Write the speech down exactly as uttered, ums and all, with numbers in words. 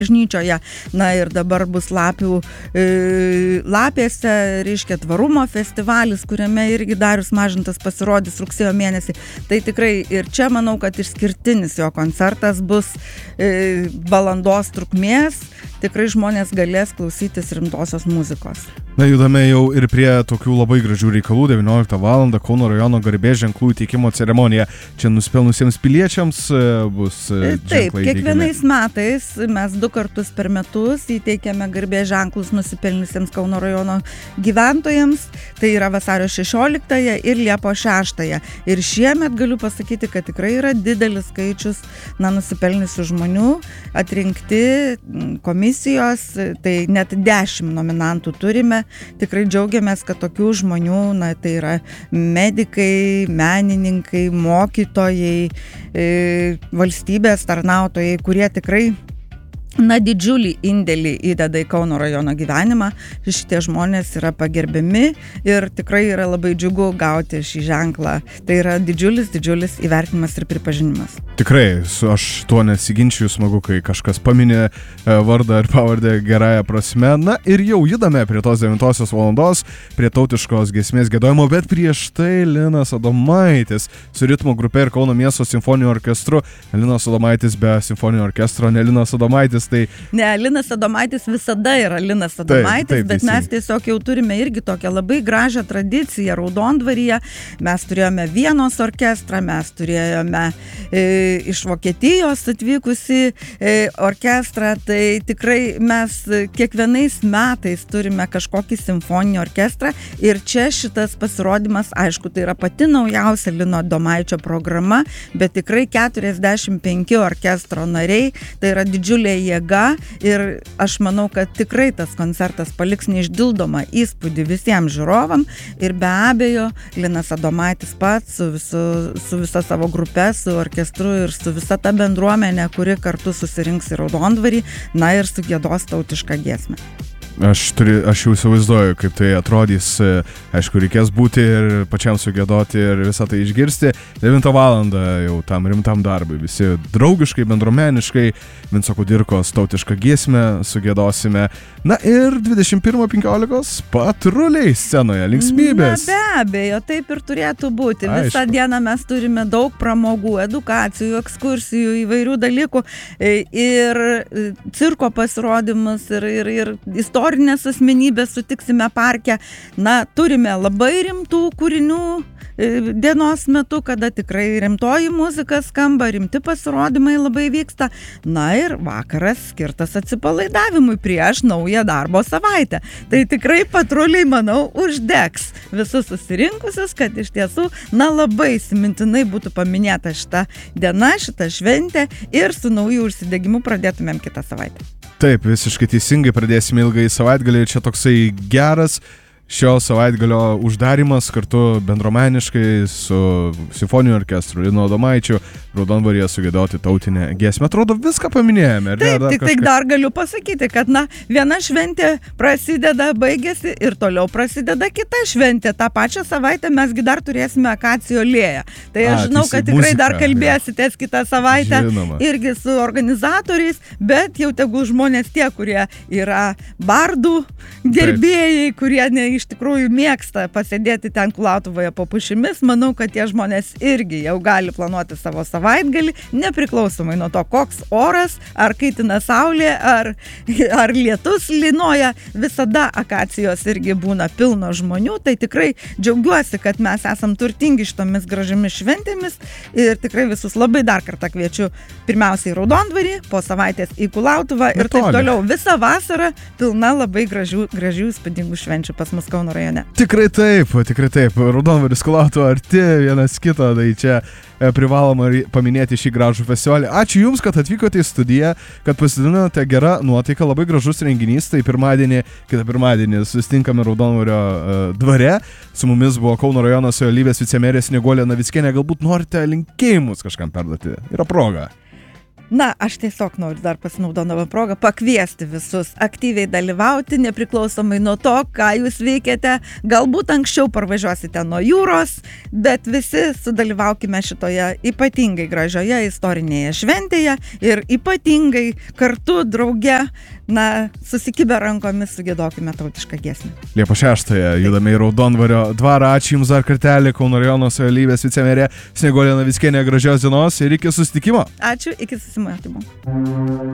bažnyčioje, na ir dabar bus lapių e, lapėse, reiškia tvarumo festivalis, kuriame irgi Darius Mažintas pasirodys rugsėjo mėnesį. Tai tikrai ir čia manau, kad išskirtinis jo koncertas bus e, valandos trukmės, tikrai žmonės galės klausytis rimtosios muzikos. Na, judame jau ir prie tokių labai gražių reikalų. devynioliktą valandą Kauno rajono garbės ženklų įteikimo ceremonija. Čia nusipelnusiems piliečiams bus Taip, ženklai kiekvienais metais mes du kartus per metus įteikiame garbės ženklus nusipelnusiems Kauno rajono gyventojams. Tai yra vasario šešioliktąją ir Liepos šeštąją. Ir šiemet galiu pasakyti, kad tikrai yra didelis skaičius na, nusipelniusių žmonių atrinkti komisijos. Tai net dešimt nominantų turime. Tikrai džiaugiamės, kad tokių žmonių, na, tai yra medikai, menininkai, mokytojai, e, valstybės tarnautojai, kurie tikrai na, didžiulį indėlį įdeda į Kauno rajono gyvenimą. Šitie žmonės yra pagerbiami ir tikrai yra labai džiugu gauti šį ženklą. Tai yra didžiulis, didžiulis įvertinimas ir pripažinimas. Tikrai, su, aš tuo nesiginčiu, smagu, kai kažkas paminė vardą ir pavardę gerąją prasme. Na ir jau judame prie tos devintosios valandos, prie tautiškos giesmės giedojimo, bet prieš tai Linas Adomaitis su ritmo grupe ir Kauno miesto simfoniniu orkestru. Linas Adomaitis be simfoninio orkestro, ne Linas Adomaitis. Tai... Ne, Linas Adomaitis visada yra Linas Adomaitis, taip, taip, bet mes tiesiog jau turime irgi tokią labai gražią tradiciją Raudondvaryje. Mes turėjome Vienos orkestrą, mes turėjome e, iš Vokietijos atvykusi e, orkestrą, tai tikrai mes kiekvienais metais turime kažkokį simfoninį orkestrą ir čia šitas pasirodymas, aišku, tai yra pati naujausia Lino Adomaičio programa, bet tikrai keturiasdešimt penki orkestro nariai, tai yra didžiulė jėga ir aš manau, kad tikrai tas koncertas paliks neišdildomą įspūdį visiems žiūrovam ir be abejo Linas Adomaitis pats su, visu, su visa savo grupe, su orkestru ir su visa ta bendruomenė, kuri kartu susirinks į Raudondvarį, na ir sugiedos tautišką giesmę. Aš, turi, aš jau įsivaizduoju, kaip tai atrodys. Aišku, reikės būti ir pačiam sugėdoti ir visą tai išgirsti. devintą valandą jau tam rimtam darbui. Visi draugiškai, bendruomeniškai Vinco Kudirkos tautišką giesmę sugėdosime. Na ir dvidešimt pirmą penkiolikos patruliai scenoje, linksmybės. Na, be abejo, taip ir turėtų būti. Aišku. Visą dieną mes turime daug pramogų, edukacijų, ekskursijų, įvairių dalykų ir cirko pasirodymus ir, ir, ir istorinės asmenybės sutiksime parke. Na, turime labai rimtų kūrinių dienos metu, kada tikrai rimtoji muzika skamba, rimti pasirodymai labai vyksta. Na ir vakaras skirtas atsipalaidavimui prieš naują darbo savaitę. Tai tikrai patruliai, manau, uždegs visus susirinkusius, kad iš tiesų, na, labai įsimintinai būtų paminėta šita diena, šita šventė ir su nauju užsidegimu pradėtumėm kitą savaitę. Taip, visiškai teisingai, pradėsime ilgai savaitgalį. Čia toksai geras šio savaitgalio uždarimas kartu bendruomeniškai su simfoniniu orkestru Lino Adomaičiu Raudondvaryje sugėdoti tautinę giesmę. Atrodo, viską paminėjome. Taip, dar tik kažką... tai dar galiu pasakyti, kad na, viena šventė prasideda, baigėsi ir toliau prasideda kita šventė. Ta pačią savaitę mesgi dar turėsime Akacijų alėją. Tai aš A, žinau, kad tikrai muzika, dar kalbėsitės kitą savaitę Žinoma. irgi su organizatoriais, bet jau tegul žmonės tie, kurie yra bardų gerbėjai, Taip. kurie ne, iš tikrųjų mėgsta pasėdėti ten Kulautuvoje po pušimis, manau, kad tie žmonės irgi jau gali planuoti savo savaitgalį, nepriklausomai nuo to, koks oras, ar kaitina saulė, ar, ar lietus lynoja, visada Akacijos irgi būna pilno žmonių, tai tikrai džiaugiuosi, kad mes esam turtingi šitomis gražiamis šventėmis ir tikrai visus labai dar kartą kviečiu pirmiausiai į Raudondvarį, po savaitės į Kulautuvą ir taip toliau. Visą vasarą pilna labai gražių, gražių įspūdingų švenčių pas mus Kauno rajone. Tikrai taip, tikrai taip. Raudondvaris, Kulautuva arti vienas kito, tai čia privaloma paminėti šį gražų festivalį. Ačiū Jums, kad atvykote į studiją, kad pasidalinote gerą nuotaiką, labai gražus renginys. Tai pirmadienį, kitą pirmadienį susitinkame Raudondvario uh, dvare. Su mumis buvo Kauno rajono savivaldybės vicemerė Snieguolė Navickienė. Galbūt norite linkėjimus kažkam perduoti? Yra proga. Na, aš tiesiog noriu dar pasinaudodama progą pakviesti visus aktyviai dalyvauti, nepriklausomai nuo to, ką jūs veikiate. Galbūt anksčiau parvažiuosite nuo jūros, bet visi sudalyvaukime šitoje ypatingai gražioje istorinėje šventėje ir ypatingai kartu drauge, na, susikibę rankomis sugiedokime tautišką giesmę. Liepos šeštąją judame į Raudondvario dvarą. Ačiū Jums dar kartelį, Kauno rajono savivaldybės vicemerė Snieguolė Navickienė. Gražios dienos ir iki susitikimo. Ačiū, iki susimatymo.